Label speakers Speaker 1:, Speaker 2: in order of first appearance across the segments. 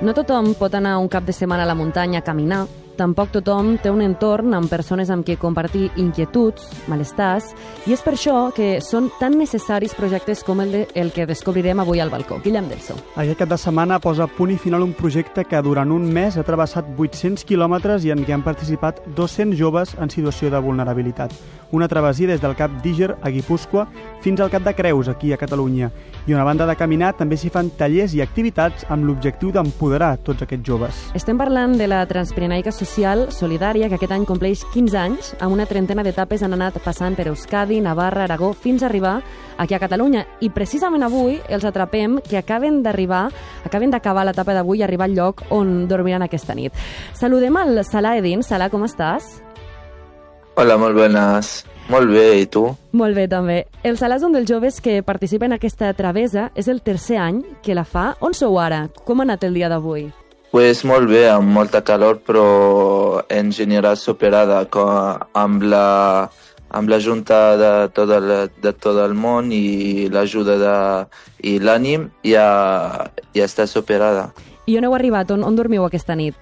Speaker 1: No tothom pot anar un cap de setmana a la muntanya a caminar. Tampoc tothom té un entorn amb persones amb qui compartir inquietuds, malestars, i és per això que són tan necessaris projectes com el que descobrirem avui al balcó. Guillem Delso.
Speaker 2: Aquest cap de setmana posa punt i final un projecte que durant un mes ha travessat 800 quilòmetres i en què han participat 200 joves en situació de vulnerabilitat. Una travessia des del Cap d'Íger a Guipúscoa fins al Cap de Creus, aquí a Catalunya. I una banda de caminar també s'hi fan tallers i activitats amb l'objectiu d'empoderar tots aquests joves.
Speaker 1: Estem parlant de la Transpirenaica Social Solidària, que aquest any compleix 15 anys. Amb una trentena d'etapes han anat passant per Euskadi, Navarra, Aragó, fins a arribar aquí a Catalunya. I precisament avui els atrapem que acaben d'acabar l'etapa d'avui i arribar al lloc on dormiran aquesta nit. Saludem al Salah Edin. Salah, com estàs?
Speaker 3: Hola, molt bones. Molt bé, i tu?
Speaker 1: Molt bé, també. El Salah és un dels joves que participa en aquesta travessa. És el tercer any que la fa. On sou ara? Com ha anat el dia d'avui?
Speaker 3: Pues molt bé, amb molta calor, però en general superada amb la junta de tot el món i l'ajuda i l'ànim ja està superada.
Speaker 1: I on heu arribat? On dormiu aquesta nit?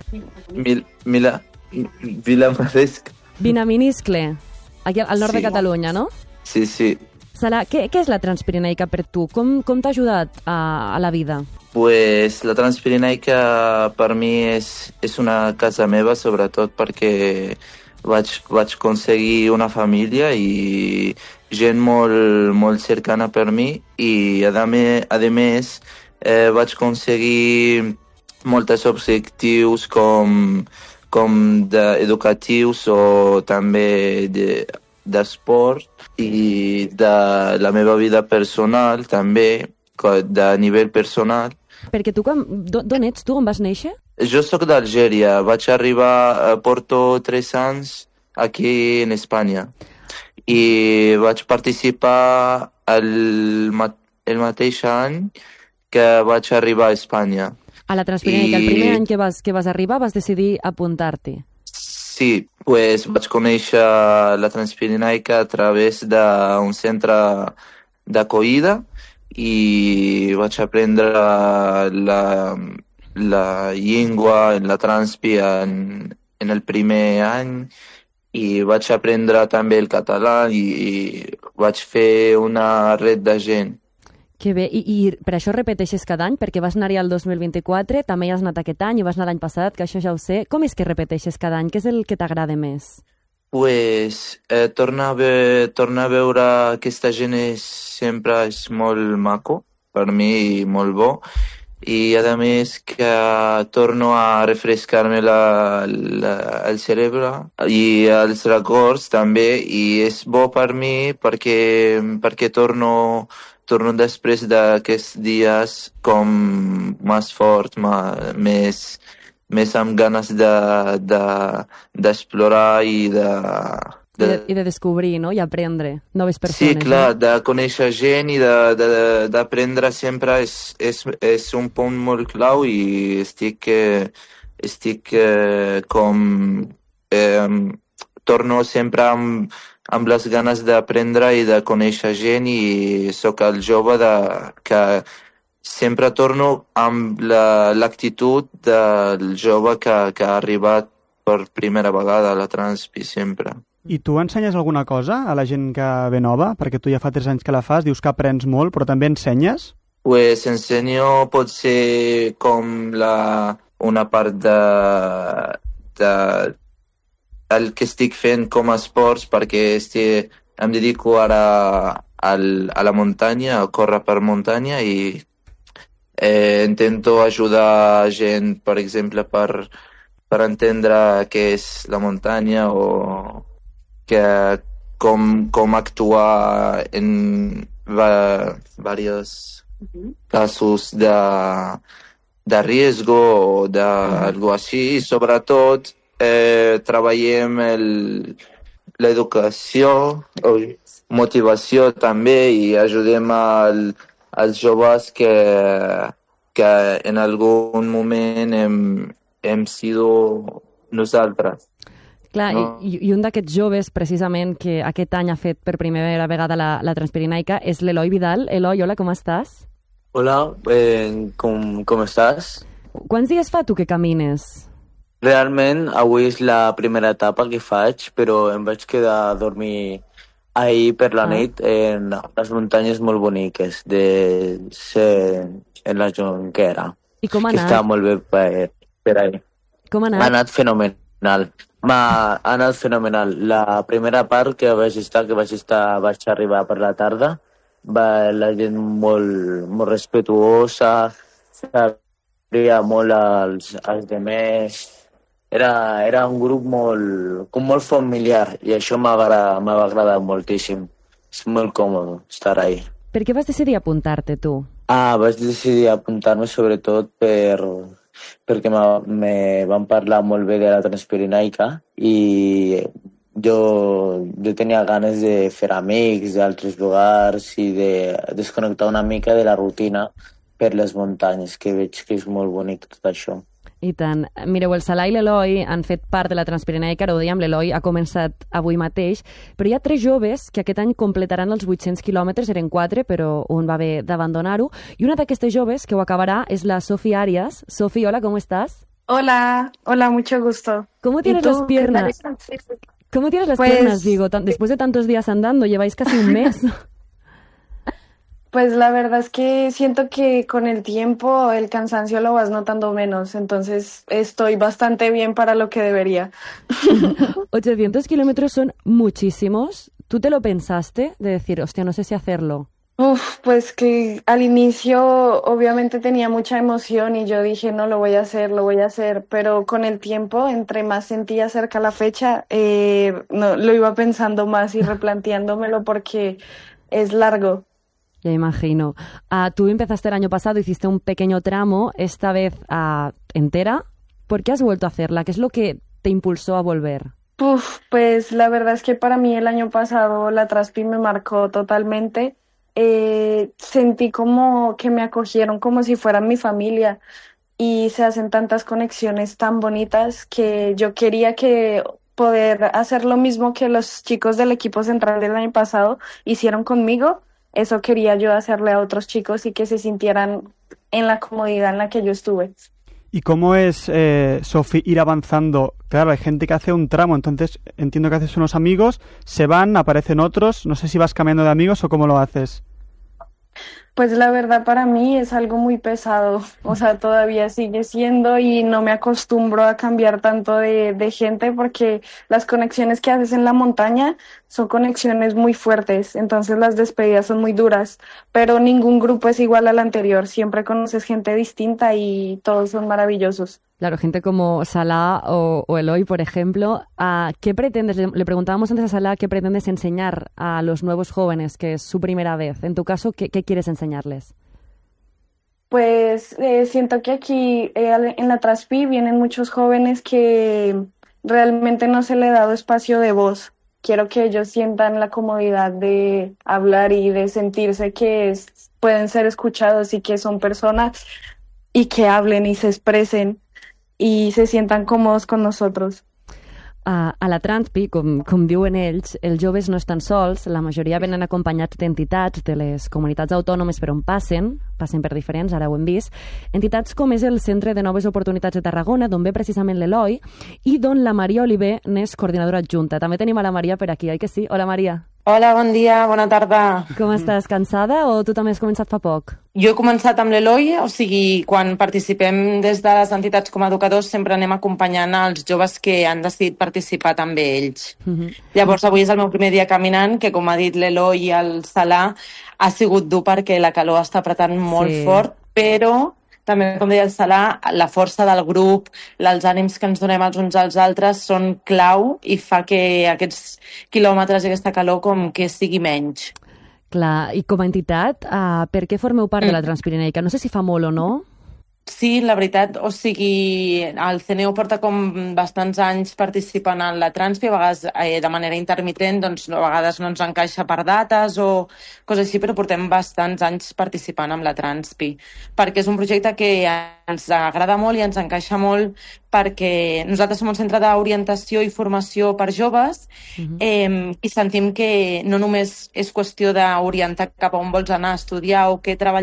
Speaker 3: Vilamaniscle.
Speaker 1: Vinaminiscle, aquí al nord de Catalunya, no?
Speaker 3: Sí, sí.
Speaker 1: Salah, què és la Transpirenaica per tu? Com t'ha ajudat a la vida?
Speaker 3: Pues la Transpirenaica per mi és una casa meva, sobretot perquè vaig aconseguir una família i gent molt cercana per mi i a més vaig aconseguir molts objectius com educatius o també d'esport i de la meva vida personal també, de nivell personal.
Speaker 1: Perquè tu, d'on ets tu? On vas néixer?
Speaker 3: Jo sóc d'Algèria. Vaig arribar, porto 3 anys aquí en Espanya. I vaig participar el mateix any que vaig arribar a Espanya.
Speaker 1: A la Transpirenaica, el primer any que vas arribar vas decidir apuntar-t'hi.
Speaker 3: Sí, pues vaig conèixer la Transpirenaica a través d'un centre d'acollida i vaig aprendre la llengua en la Transpi en el primer any i vaig aprendre també el català i vaig fer una red de gent.
Speaker 1: Que bé, i per això repeteixes cada any, perquè vas anar-hi al 2024, també hi has anat aquest any i vas anar l'any passat, que això ja ho sé. Com és que repeteixes cada any? Què és el que t'agrada més?
Speaker 3: Pues tornar a veure aquesta gent sempre és molt maco, per mi molt bo, i a més que torno a refrescar-me el cerebre i els records també, i és bo per mi perquè torno després d'aquests dies com més fort, més amb ganes d'explorar i
Speaker 1: de descobrir, no? I aprendre noves persones.
Speaker 3: Sí, clar, de conèixer gent i d'aprendre sempre és un punt molt clau i estic torno sempre amb les ganes d'aprendre i de conèixer gent i sóc el jove que sempre torno amb l'actitud del jove que ha arribat per primera vegada a la Transpi, sempre.
Speaker 2: I tu ensenyes alguna cosa a la gent que ve nova? Perquè tu ja fa 3 anys que la fas, dius que aprens molt, però també ensenyes?
Speaker 3: Pues ensenyo potser com una part el que estic fent com a esports, perquè em dedico ara a la muntanya, a córrer per muntanya i intento ajudar gent, per exemple, per entendre què és la muntanya o com actuar en varios casos de riesgo o d'algo així. Sobretot treballem l'educació, motivació també i ajudem als joves que en algun moment hem sido nosaltres.
Speaker 1: Clar, no? I un d'aquests joves, precisament, que aquest any ha fet per primera vegada la Transpirenaica és l'Eloi Vidal. Eloi, hola, com estàs?
Speaker 4: Hola, ¿cómo estás?
Speaker 1: Quants dies fa tu que camines?
Speaker 4: Realment, avui és la primera etapa que faig, però em vaig quedar a dormir ahir per la nit en les muntanyes molt boniques en la Jonquera.
Speaker 1: I com ha
Speaker 4: anat? Que està molt bé per ahir.
Speaker 1: Com ha anat?
Speaker 4: Ha anat fenomenal. Ha anat fenomenal. La primera part que vaig arribar per la tarda, la gent molt respetuosa, sabria molt als demés. Era un grup molt familiar i això m'ha agradat moltíssim. És molt còmode estar ahí.
Speaker 1: Per què vas decidir apuntar-te, tu?
Speaker 4: Vaig decidir apuntar-me sobretot perquè me van parlar molt bé de la Transpirenaica i jo tenia ganes de fer amics d'altres lugares i de desconnectar una mica de la rutina per les muntanyes, que veig que és molt bonic tot això.
Speaker 1: I tant. Mireu, el Salar i l'Eloi han fet part de la Transpirenaica, ara ho dèiem, l'Eloi ha començat avui mateix, però hi ha 3 joves que aquest any completaran els 800 quilòmetres, eren 4, però un va haver d'abandonar-ho, i una d'aquestes joves que ho acabarà és la Sofi Arias. Sofi, hola, ¿cómo estás?
Speaker 5: Hola, mucho gusto.
Speaker 1: ¿Cómo tienes las piernas? ¿Cómo tienes las piernas, digo? Después de tantos días andando, lleváis casi un mes.
Speaker 5: Pues la verdad es que siento que con el tiempo el cansancio lo vas notando menos, entonces estoy bastante bien para lo que debería.
Speaker 1: 800 kilómetros son muchísimos. ¿Tú te lo pensaste de decir, hostia, no sé si hacerlo?
Speaker 5: Pues que al inicio obviamente tenía mucha emoción y yo dije, no, lo voy a hacer, pero con el tiempo, entre más sentía cerca la fecha, no, lo iba pensando más y replanteándomelo porque es largo.
Speaker 1: Ya imagino. Tú empezaste el año pasado, hiciste un pequeño tramo, esta vez entera. ¿Por qué has vuelto a hacerla? ¿Qué es lo que te impulsó a volver?
Speaker 5: Pues la verdad es que para mí el año pasado la Traspi me marcó totalmente. Sentí como que me acogieron como si fueran mi familia y se hacen tantas conexiones tan bonitas que yo quería poder hacer lo mismo que los chicos del equipo central del año pasado hicieron conmigo. Eso quería yo hacerle a otros chicos y que se sintieran en la comodidad en la que yo estuve.
Speaker 2: ¿Y cómo es, Sofi, ir avanzando? Claro, hay gente que hace un tramo, entonces entiendo que haces unos amigos, se van, aparecen otros, no sé si vas cambiando de amigos o cómo lo haces.
Speaker 5: Pues la verdad para mí es algo muy pesado, o sea, todavía sigue siendo y no me acostumbro a cambiar tanto de gente porque las conexiones que haces en la montaña son conexiones muy fuertes, entonces las despedidas son muy duras, pero ningún grupo es igual al anterior, siempre conoces gente distinta y todos son maravillosos.
Speaker 1: Claro, gente como Salah o Eloi, por ejemplo. ¿Qué pretendes? Le preguntábamos antes a Salah qué pretendes enseñar a los nuevos jóvenes, que es su primera vez. En tu caso, ¿qué quieres enseñarles?
Speaker 5: Pues siento que aquí en la Traspi vienen muchos jóvenes que realmente no se les ha dado espacio de voz. Quiero que ellos sientan la comodidad de hablar y de sentirse que pueden ser escuchados y que son personas y que hablen y se expresen i se sientan còmodes con nosotros.
Speaker 1: A la Transpi, com diuen ells, els joves no estan sols, la majoria venen acompanyats d'entitats de les comunitats autònomes per on passen per diferents, ara ho hem vist, entitats com és el Centre de Noves Oportunitats de Tarragona, d'on ve precisament l'Eloi, i d'on la Maria Oliver n'és coordinadora adjunta. També tenim a la Maria per aquí, oi que sí? Hola, Maria.
Speaker 6: Hola, bon dia, bona tarda.
Speaker 1: Com estàs? Cansada o tu també has començat fa poc?
Speaker 6: Jo he començat amb l'Eloi, o sigui, quan participem des de les entitats com a educadors sempre anem acompanyant els joves que han decidit participar també ells. Llavors avui és el meu primer dia caminant, que com ha dit l'Eloi i el Salah, ha sigut dur perquè la calor està apretant molt fort, però també, com deia el Salah, la força del grup, els ànims que ens donem els uns als altres són clau i fa que aquests quilòmetres i aquesta calor com que sigui menys.
Speaker 1: Clar, i com a entitat, per què formeu part de la Transpirenaica? No sé si fa molt o no.
Speaker 6: Sí, la veritat, o sigui, el CNEU porta com bastants anys participant en la Transpi, a vegades de manera intermitent, doncs a vegades no ens encaixa per dates o coses així, però portem bastants anys participant amb la Transpi, perquè és un projecte que ens agrada molt i ens encaixa molt perquè nosaltres som un centre d'orientació i formació per joves i sentim que no només és qüestió d'orientar cap a on vols anar a estudiar o què treballar,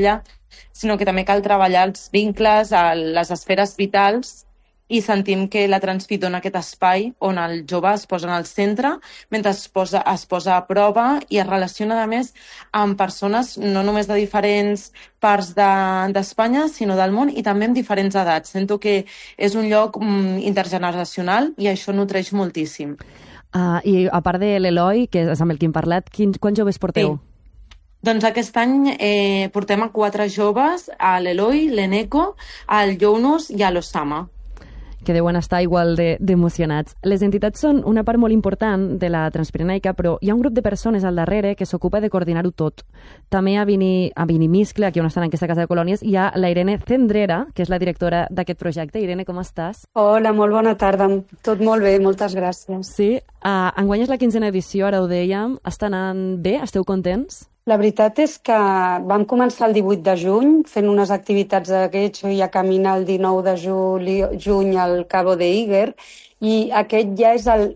Speaker 6: sinó que també cal treballar els vincles, les esferes vitals, i sentim que la Transfit dona aquest espai on el jove es posa en el centre mentre es posa a prova i es relaciona, a més, amb persones no només de diferents parts d'Espanya, sinó del món, i també amb diferents edats. Sento que és un lloc intergeneracional i això nutreix moltíssim.
Speaker 1: I a part de l'Eloi, que és amb el que hem parlat, quants joves porteu?
Speaker 6: Sí. Doncs aquest any portem a 4 joves, a l'Eloi, l'Eneco, al Younus i a l'Osama.
Speaker 1: Que deuen estar igual d'emocionats. Les entitats són una part molt important de la Transpirenaica, però hi ha un grup de persones al darrere que s'ocupa de coordinar-ho tot. També a Vinimiscle, aquí on estan en aquesta casa de colònies, hi ha la Irene Cendrera, que és la directora d'aquest projecte. Irene, com estàs?
Speaker 7: Hola, molt bona tarda. Tot molt bé, moltes gràcies.
Speaker 1: Sí, enguany és la 15a edició, ara ho dèiem. Està anant bé? Esteu contents?
Speaker 7: La veritat és que vam començar el 18 de juny fent unes activitats de Getxo i a caminar el 19 de juny al Cabo de Iguer, i aquest ja és el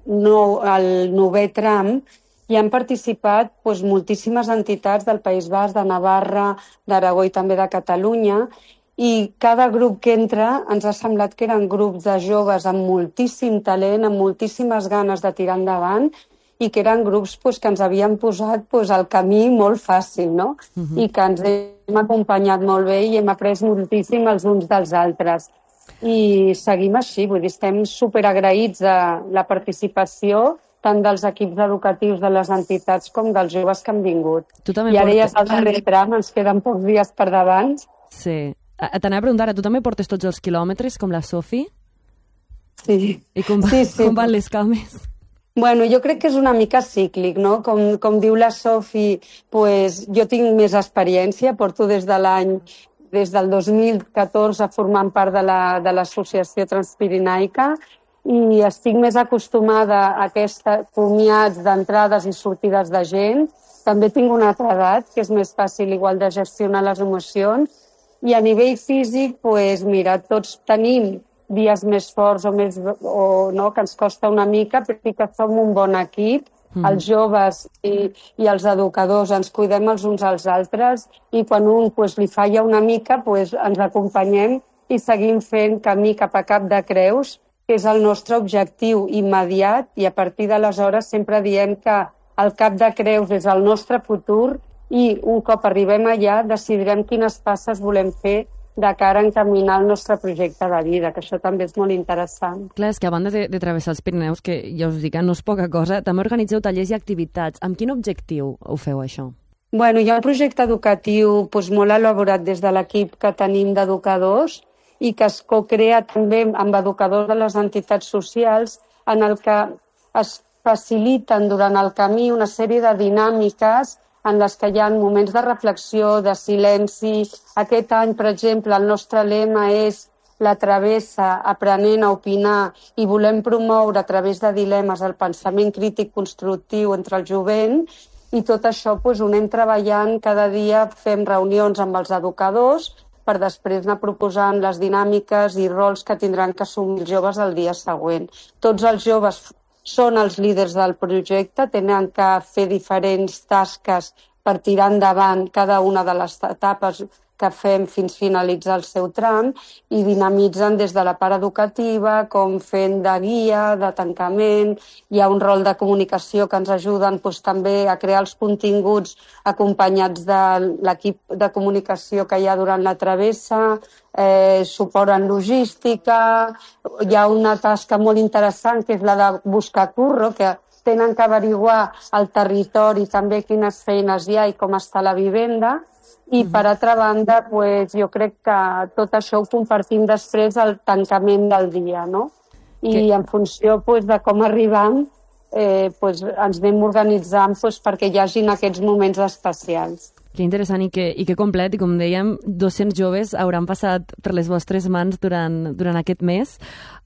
Speaker 7: 9è tram i han participat moltíssimes entitats del País Basc, de Navarra, d'Aragó i també de Catalunya, i cada grup que entra ens ha semblat que eren grups de joves amb moltíssim talent, amb moltíssimes ganes de tirar endavant, i que eren grups que ens havien posat al camí molt fàcil, no? I que ens hem acompanyat molt bé i hem après moltíssim els uns dels altres. I seguim així, vull dir, estem superagraïts de la participació tant dels equips educatius de les entitats com dels joves que han vingut. I ara ja és el darrer tram, ens queden pocs dies per davant.
Speaker 1: Sí. T'anava a preguntar, tu també portes tots els quilòmetres, com la Sofi?
Speaker 7: Sí.
Speaker 1: I com van les cames?
Speaker 7: Bueno, jo crec que és una mica cíclic, no? Com diu la Sofi, jo tinc més experiència, porto des del 2014 formant part de l'Associació Transpirenaica i estic més acostumada a aquests comiats d'entrades i sortides de gent. També tinc una altra edat, que és més fàcil igual de gestionar les emocions, i a nivell físic, mira, tots tenim dies més forts que ens costa una mica, però sí que som un bon equip. Els joves i els educadors ens cuidem els uns als altres i quan un li falla una mica ens acompanyem i seguim fent camí cap a Cap de Creus, que és el nostre objectiu immediat, i a partir d'aleshores sempre diem que el Cap de Creus és el nostre futur i un cop arribem allà decidirem quines passes volem fer de cara a encaminar el nostre projecte de vida, que això també és molt interessant.
Speaker 1: Clar, és que a banda de travessar els Pirineus, que ja us dic que no és poca cosa, també organitzeu tallers i activitats. Amb quin objectiu ho feu, això?
Speaker 7: Bueno, hi ha un projecte educatiu molt elaborat des de l'equip que tenim d'educadors i que es cocrea també amb educadors de les entitats socials, en el que es faciliten durant el camí una sèrie de dinàmiques en les que hi ha moments de reflexió, de silenci. Aquest any, per exemple, el nostre lema és la travessa aprenent a opinar i volem promoure a través de dilemes el pensament crític constructiu entre el jovent i tot això ho anem treballant cada dia, fem reunions amb els educadors per després anar proposant les dinàmiques i rols que tindran que assumir els joves el dia següent. Tots els joves són els líders del projecte, tenen que fer diferents tasques per tirar endavant cada una de les etapes que fem fins finalitzar el seu tram i dinamitzen des de la part educativa, com fent de guia, de tancament. Hi ha un rol de comunicació que ens ajuden també a crear els continguts acompanyats de l'equip de comunicació que hi ha durant la travessa, suport en logística. Hi ha una tasca molt interessant que és la de buscar curro, que tenen que averiguar el territori també quines feines hi ha i com està la vivenda. I, per altra banda, jo crec que tot això ho compartim després al tancament del dia, no? I en funció de com arribam, ens anem organitzant perquè hi hagin aquests moments especials.
Speaker 1: Que interessant i que complet, i com dèiem, 200 joves hauran passat per les vostres mans durant aquest mes.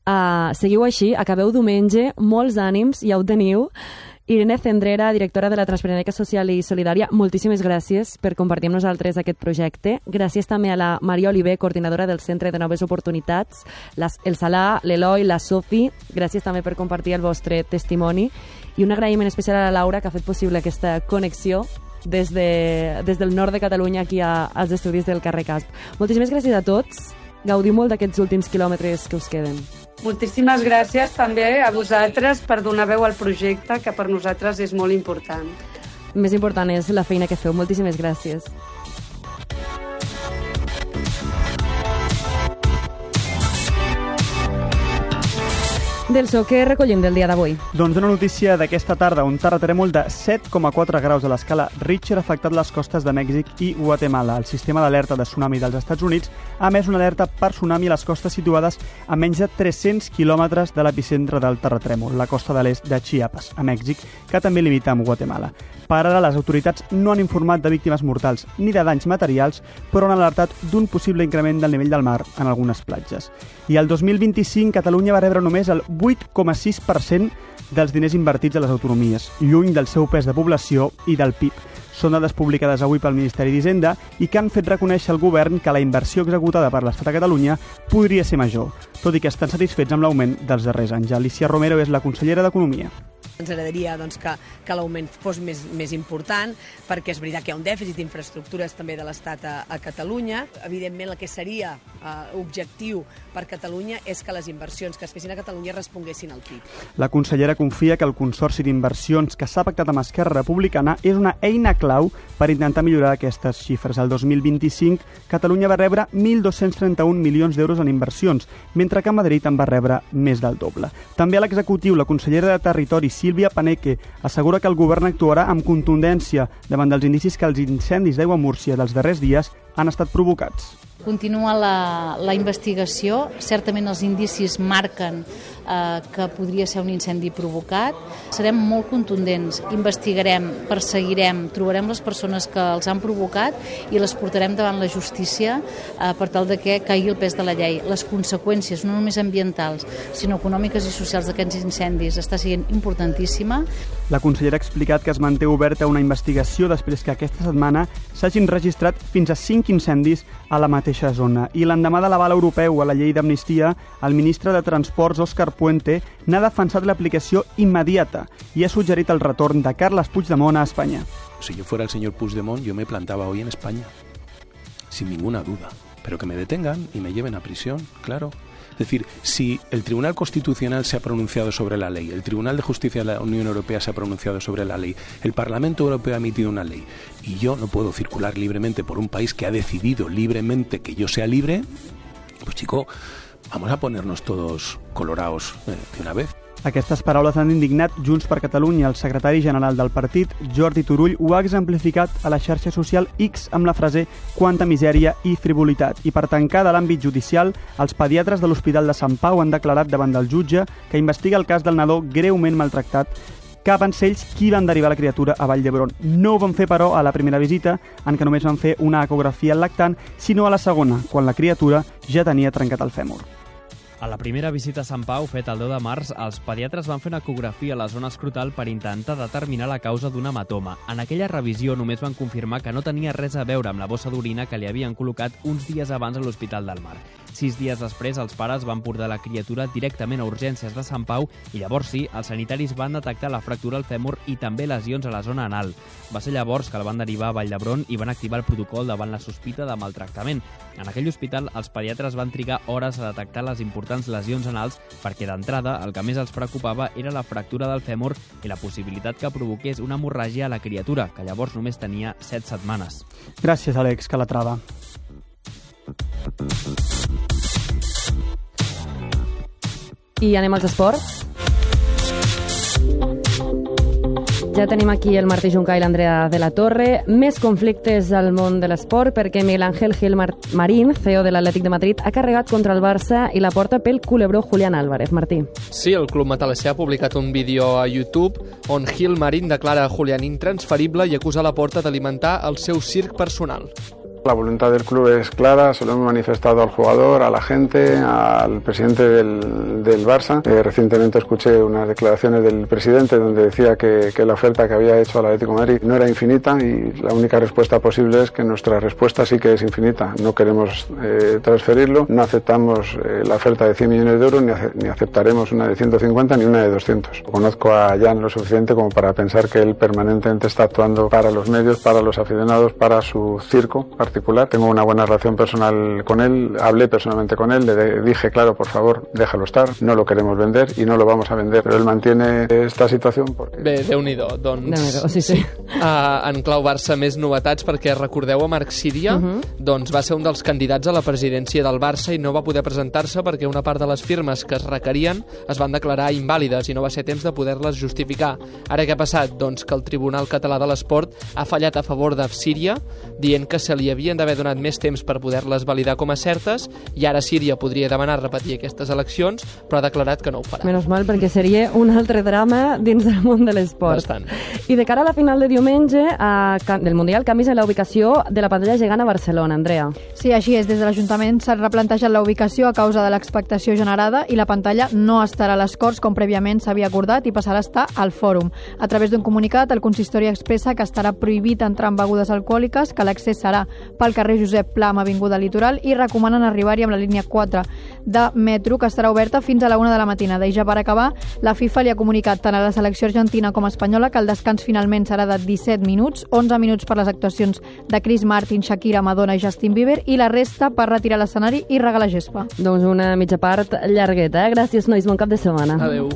Speaker 1: Seguiu així, acabeu diumenge, molts ànims, ja ho teniu. Irene Cendrera, directora de la Transpirenaica Social i Solidària, moltíssimes gràcies per compartir amb nosaltres aquest projecte. Gràcies també a la Maria Oliver, coordinadora del Centre de Noves Oportunitats, el Salà, l'Eloi, la Sofi. Gràcies també per compartir el vostre testimoni. I un agraïment especial a la Laura, que ha fet possible aquesta connexió. des del nord de Catalunya aquí als estudis del carrer Casp. Moltíssimes gràcies a tots. Gaudiu molt d'aquests últims quilòmetres que us queden.
Speaker 7: Moltíssimes gràcies també a vosaltres per donar veu al projecte, que per nosaltres és molt important.
Speaker 1: Més important és la feina que feu. Moltíssimes gràcies. Delso, què recollim del dia d'avui?
Speaker 2: Doncs una notícia d'aquesta tarda. Un terratrèmol de 7,4 graus a l'escala Richter ha afectat les costes de Mèxic i Guatemala. El sistema d'alerta de tsunami dels Estats Units ha emès una alerta per tsunami a les costes situades a menys de 300 quilòmetres de l'epicentre del terratrèmol, la costa de l'est de Chiapas, a Mèxic, que també limita amb Guatemala. Per ara, les autoritats no han informat de víctimes mortals ni de danys materials, però han alertat d'un possible increment del nivell del mar en algunes platges. I el 2025 Catalunya va rebre només el 8,6% dels diners invertits a les autonomies, lluny del seu pes de població i del PIB. Són dades publicades avui pel Ministeri d'Hisenda i que han fet reconèixer al govern que la inversió executada per l'Estat a Catalunya podria ser major, tot i que estan satisfets amb l'augment dels darrers anys. Alicia Romero és la consellera d'Economia.
Speaker 8: Ens agradaria que l'augment fos més important, perquè és veritat que hi ha un dèficit d'infraestructures també de l'Estat a Catalunya. Evidentment, el que seria objectiu per Catalunya és que les inversions que es fessin a Catalunya responguessin al PIB.
Speaker 2: La consellera confia que el Consorci d'Inversions que s'ha pactat amb Esquerra Republicana és una eina clau per intentar millorar aquestes xifres. El 2025, Catalunya va rebre 1.231 milions d'euros en inversions, mentre que Madrid en va rebre més del doble. També a l'executiu, la consellera de Territori, Sílvia Paneque, assegura que el govern actuarà amb contundència davant dels indicis que els incendis d'Aigua Múrcia dels darrers dies han estat provocats.
Speaker 9: Continua la investigació. Certament els indicis marquen que podria ser un incendi provocat. Serem molt contundents, investigarem, perseguirem, trobarem les persones que els han provocat i les portarem davant la justícia per tal de que caigui el pes de la llei. Les conseqüències, no només ambientals, sinó econòmiques i socials d'aquests incendis, està sent importantíssima.
Speaker 2: La consellera ha explicat que es manté oberta una investigació després que aquesta setmana s'hagin registrat fins a 5 incendis a la mateixa zona. I l'endemà de l'aval europeu a la llei d'amnistia, el ministre de Transports, Òscar Puente, n'ha defensat l'aplicació immediata i ha suggerit el retorn de Carles Puigdemont a Espanya.
Speaker 10: Si yo fuera el señor Puigdemont, yo me plantaba hoy en España, sin ninguna duda. Pero que me detengan y me lleven a prisión, claro. Es decir, si el Tribunal Constitucional se ha pronunciado sobre la ley, el Tribunal de Justicia de la Unión Europea se ha pronunciado sobre la ley, el Parlamento Europeo ha emitido una ley y yo no puedo circular libremente por un país que ha decidido libremente que yo sea libre, pues chico, vamos a ponernos todos colorados de una vez.
Speaker 2: Aquestes paraules han indignat Junts per Catalunya. El secretari general del partit, Jordi Turull, ho ha exemplificat a la xarxa social X amb la frase «quanta misèria i frivolitat». I per tancar de l'àmbit judicial, els pediatres de l'Hospital de Sant Pau han declarat davant del jutge que investiga el cas del nadó greument maltractat, que van ser ells qui van derivar la criatura a Vall d'Hebron. No ho van fer, però, a la primera visita, en què només van fer una ecografia al lactant, sinó a la segona, quan la criatura ja tenia trencat el fèmur.
Speaker 11: A la primera visita a Sant Pau, feta el 10 de març, els pediatres van fer una ecografia a la zona escrotal per intentar determinar la causa d'un hematoma. En aquella revisió només van confirmar que no tenia res a veure amb la bossa d'orina que li havien col·locat uns dies abans a l'Hospital del Mar. 6 dies després, els pares van portar la criatura directament a urgències de Sant Pau i llavors sí, els sanitaris van detectar la fractura al fèmur i també lesions a la zona anal. Va ser llavors que el van derivar a Vall d'Hebron i van activar el protocol davant la sospita de maltractament. En aquell hospital, els pediatres van trigar hores a detectar les importants lesions anals perquè d'entrada el que més els preocupava era la fractura del fèmur i la possibilitat que provoqués una hemorràgia a la criatura, que llavors només tenia 7 setmanes.
Speaker 2: Gràcies, Àlex Calatrava.
Speaker 1: I anem als esports. Ja tenim aquí el Martí Juncà i l'Andrea de la Torre. Més conflictes al món de l'esport perquè Miguel Ángel Gil Marín, CEO de l'Atlètic de Madrid, ha carregat contra el Barça i la porta pel culebró Julián Álvarez. Martí.
Speaker 12: Sí, el club matalasser ha publicat un vídeo a YouTube on Gil Marín declara a Julián intransferible i acusa la porta d'alimentar el seu circ personal.
Speaker 13: La voluntad del club es clara, se lo hemos manifestado al jugador, a la gente, al presidente del Barça. Recientemente escuché unas declaraciones del presidente donde decía que la oferta que había hecho al Atlético de Madrid no era infinita y la única respuesta posible es que nuestra respuesta sí que es infinita. No queremos transferirlo, no aceptamos la oferta de 100 millones de euros ni aceptaremos una de 150 ni una de 200. Conozco a Jan lo suficiente como para pensar que él permanentemente está actuando para los medios, para los aficionados, para su circo particular. Tengo una buena relación personal con él, hablé personalmente con él, le dije, claro, por favor, déjalo estar, no lo queremos vender y no lo vamos a vender, però él mantiene esta situació. Porque...
Speaker 12: Bé, Déu-n'hi-do, doncs...
Speaker 1: sí.
Speaker 12: En clau Barça, més novetats, perquè recordeu a Marc Síria, doncs va ser un dels candidats a la presidència del Barça i no va poder presentar-se perquè una part de les firmes que es requerien es van declarar invàlides i no va ser temps de poder-les justificar. Ara què ha passat? Doncs que el Tribunal Català de l'Esport ha fallat a favor de Síria, dient que se li havien d'haver donat més temps per poder-les validar com a certes i ara Síria podria demanar repetir aquestes eleccions, però ha declarat que no ho farà.
Speaker 1: Menos mal, perquè seria un altre drama dins del món de l'esport.
Speaker 12: Bastant.
Speaker 1: I de cara a la final de diumenge del Mundial, canvis en la ubicació de la pantalla gegant a Barcelona, Andrea.
Speaker 14: Sí, així és. Des de l'Ajuntament s'ha replantejat la ubicació a causa de l'expectació generada i la pantalla no estarà a les Corts com prèviament s'havia acordat i passarà a estar al Fòrum. A través d'un comunicat, el consistori expressa que estarà prohibit entrar amb begudes alcohòliques, que l'accés serà pel carrer Josep Pla amb Avinguda Litoral i recomanen arribar-hi amb la línia 4 de metro, que estarà oberta fins a la 1 de la matinada. I ja per acabar, la FIFA li ha comunicat tant a la selecció argentina com espanyola que el descans finalment serà de 17 minuts, 11 minuts per les actuacions de Chris Martin, Shakira, Madonna i Justin Bieber i la resta per retirar l'escenari i regalar gespa.
Speaker 1: Doncs una mitja part llargueta, eh? Gràcies, nois, bon cap de setmana.
Speaker 12: Adéu.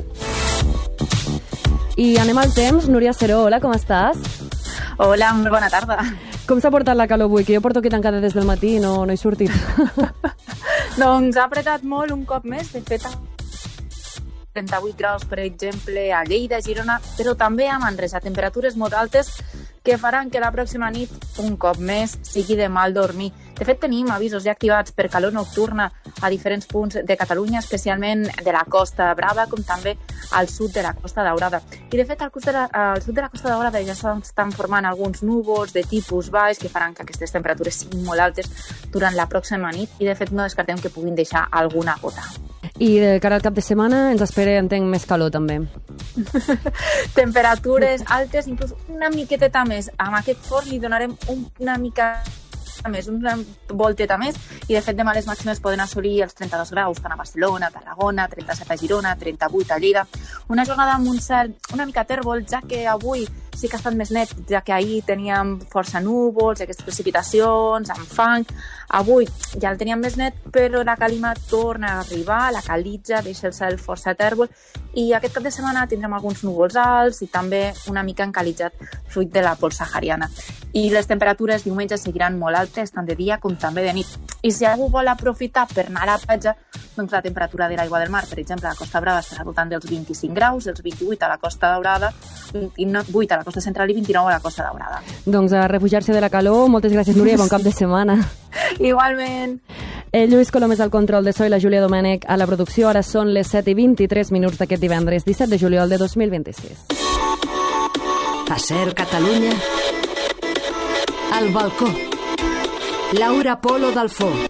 Speaker 1: I anem al temps. Núria Seró, hola, com estàs?
Speaker 15: Hola, molt bona tarda.
Speaker 1: Com s'ha portat la calor avui? Que jo porto aquí tancada des del matí i no he sortit.
Speaker 15: Doncs ha apretat molt un cop més. De fet, 38 graus, per exemple, a Lleida, Girona, però també a Manresa. Temperatures molt altes que faran que la pròxima nit, un cop més, sigui de mal dormir. De fet, tenim avisos ja activats per calor nocturna a diferents punts de Catalunya, especialment de la Costa Brava, com també al sud de la Costa Daurada. I, de fet, al sud de la Costa Daurada ja s'estan formant alguns núvols de tipus baix que faran que aquestes temperatures siguin molt altes durant la pròxima nit i, de fet, no descartem que puguin deixar alguna gota.
Speaker 1: I de cara al cap de setmana ens espera, entenc, més calor, també.
Speaker 15: Temperatures altes, inclús una miqueteta més. Amb aquest fort li donarem una mica més, una volteta més, i de fet demà les màximes poden assolir els 32 graus tant a Barcelona, Tarragona, 37 a Girona, 38 a Lleida. Una jornada amb un cel una mica tèrbol, ja que avui sí que ha estat més net, ja que ahir teníem força núvols, aquestes precipitacions, amb fang. Avui ja el teníem més net, però la calima torna a arribar, la calitja, deixa el cel força tèrbol, i aquest cap de setmana tindrem alguns núvols alts i també una mica encalitzat fruit de la pols sahariana. I les temperatures diumenge seguiran molt altes, tant de dia com també de nit. I si algú vol aprofitar per anar a la platja, doncs la temperatura de l'aigua del mar, per exemple, a la Costa Brava estarà al voltant dels 25 graus, els 28 a la Costa Daurada, 28 a la Costa Central i 29 a la Costa Daurada.
Speaker 1: Doncs a refugiar-se de la calor. Moltes gràcies, Núria, bon cap de setmana.
Speaker 15: Igualment.
Speaker 1: Lluís Colom és al control de so i la Júlia Domènech a la producció. Ara són les 7:23 d'aquest divendres 17 de juliol de 2026.
Speaker 16: A Ser Catalunya, al balcó. Laura Polo d'Alfó.